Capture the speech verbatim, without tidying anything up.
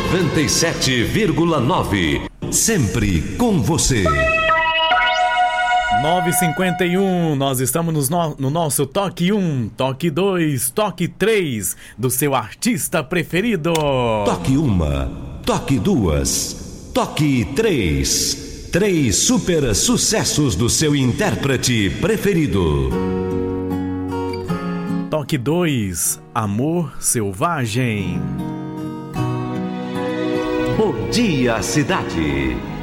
noventa e sete vírgula nove. Sempre com você. nove e cinquenta e um, nós estamos no, no nosso Toque um, Toque dois, Toque três do seu artista preferido. Toque uma, Toque duas, Toque três. Três super sucessos do seu intérprete preferido. Toque dois, Amor Selvagem. Bom dia, cidade.